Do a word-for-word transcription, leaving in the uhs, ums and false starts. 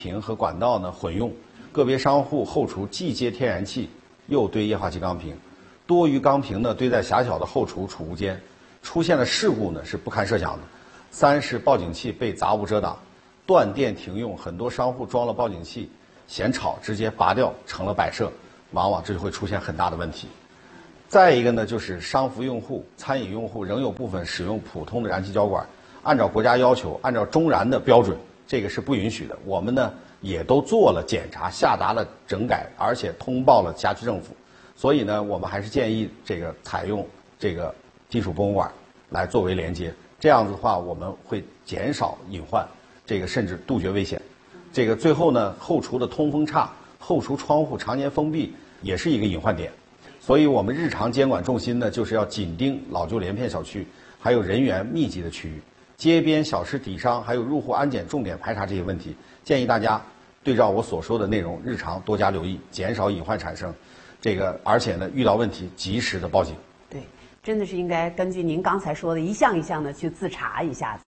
瓶和管道呢混用，个别商户后厨既接天然气，又堆液化气钢瓶，多余钢瓶呢堆在狭小的后厨储物间，出现了事故呢是不堪设想的。三是报警器被杂物遮挡，断电停用，很多商户装了报警器，嫌吵直接拔掉成了摆设，往往这就会出现很大的问题。再一个呢，就是商服用户、餐饮用户仍有部分使用普通的燃气胶管，按照国家要求，按照中燃的标准，这个是不允许的。我们呢也都做了检查，下达了整改，而且通报了辖区政府。所以呢，我们还是建议这个采用这个金属泵管来作为连接，这样子的话，我们会减少隐患，这个甚至杜绝危险。这个最后呢，后厨的通风差，后厨窗户常年封闭也是一个隐患点。所以我们日常监管重心呢，就是要紧盯老旧连片小区，还有人员密集的区域，街边小吃底商还有入户安检重点排查这些问题。建议大家对照我所说的内容，日常多加留意，减少隐患产生。这个而且呢，遇到问题及时的报警。 对，真的是应该根据您刚才说的一项一项的去自查一下子。